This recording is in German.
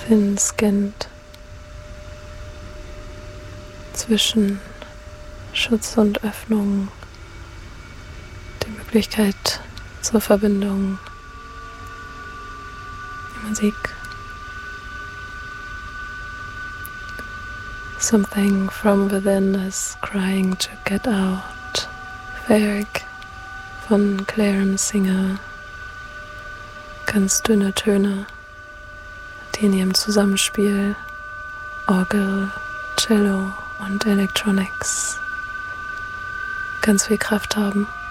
thin skinnt, zwischen Schutz und Öffnung, die Möglichkeit zur Verbindung, die Musik. Something from within is crying to get out. Werk von Clarence Singer. Ganz dünne Töne, die in ihrem Zusammenspiel Orgel, Cello und Electronics ganz viel Kraft haben.